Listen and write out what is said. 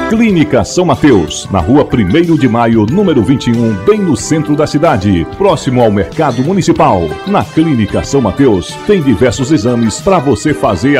Clínica São Mateus, na rua 1º de Maio, número 21, bem no centro da cidade, próximo ao Mercado Municipal. Na Clínica São Mateus, tem diversos exames para você fazer